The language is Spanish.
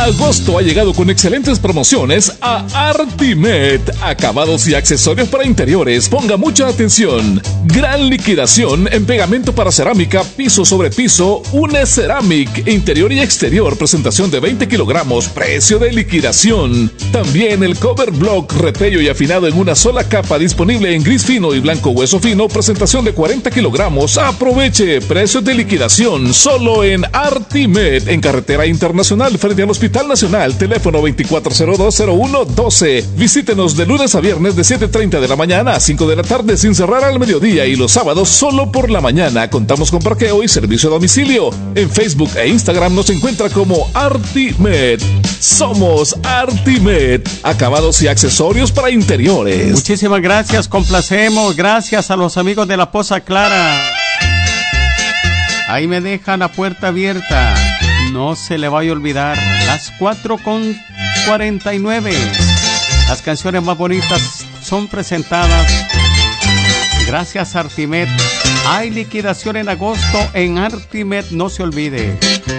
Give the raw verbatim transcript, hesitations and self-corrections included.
Agosto ha llegado con excelentes promociones a Artimet. Acabados y accesorios para interiores. Ponga mucha atención. Gran liquidación en pegamento para cerámica, piso sobre piso, Une Ceramic, interior y exterior, presentación de veinte kilogramos, precio de liquidación. También el cover block, repello y afinado en una sola capa, disponible en gris fino y blanco hueso fino, presentación de cuarenta kilogramos. Aproveche, precios de liquidación solo en Artimet, en Carretera Internacional frente al Hospital Nacional, teléfono veinticuatro cero dos cero uno doce. Visítenos de lunes a viernes de siete treinta de la mañana a cinco de la tarde sin cerrar al mediodía, y los sábados solo por la mañana. Contamos con parqueo y servicio a domicilio. En Facebook e Instagram nos encuentra como Artimet. Somos Artimet, acabados y accesorios para interiores. Muchísimas gracias, complacemos. Gracias a los amigos de La Poza Clara. Ahí me deja la puerta abierta. No se le vaya a olvidar, las cuatro con cuarenta y nueve. Las canciones más bonitas son presentadas gracias a Artimet. Hay liquidación en agosto en Artimet, no se olvide.